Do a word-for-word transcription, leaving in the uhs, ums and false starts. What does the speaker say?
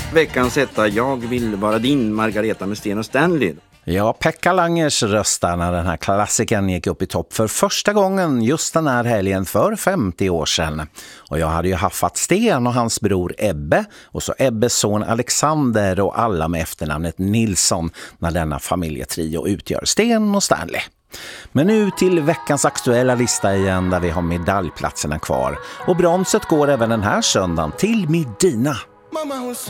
Veckans etta, jag vill vara din, Margareta med Sten och Stanley. Ja, Pekka Langers röst där när den här klassiken gick upp i topp för första gången just den här helgen för femtio år sedan. Och jag hade ju haffat Sten och hans bror Ebbe och så Ebbes son Alexander och alla med efternamnet Nilsson när denna familjetrio utgör Sten och Stanley. Men nu till veckans aktuella lista igen där vi har medaljplatserna kvar. Och bronset går även den här söndagen till Medina.